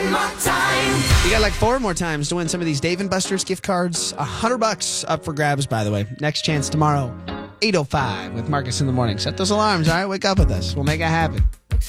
One more time. You got like 4 more times to win some of these Dave & Buster's gift cards. $100 up for grabs, by the way. Next chance tomorrow, 8:05 with Marcus in the morning. Set those alarms, all right? Wake up with us. We'll make it happen.